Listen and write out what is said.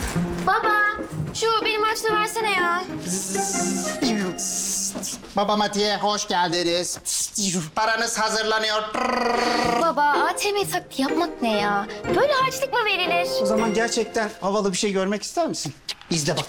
Baba, şu benim harçlığı versene ya. Baba Mati'ye hoş geldiniz. Paranız hazırlanıyor. Baba, ATM taklidi yapmak ne ya? Böyle harçlık mı verilir? O zaman gerçekten havalı bir şey görmek ister misin? İzle bakalım.